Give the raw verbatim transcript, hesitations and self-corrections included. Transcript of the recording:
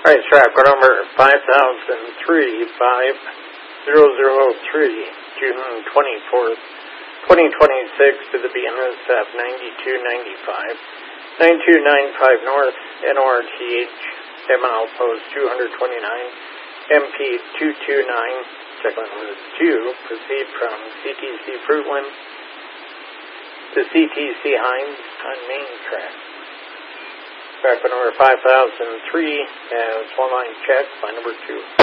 All right, track number five thousand three, five thousand three, June twenty-fourth, twenty twenty-six to the B N S F ninety-two ninety-five, ninety-two ninety-five north, N O R T H, M L post two twenty-nine, M P two twenty-nine, check number two, proceed from C T C Fruitland to C T C Hines on Main Track. Track number five thousand three has one line check by number two.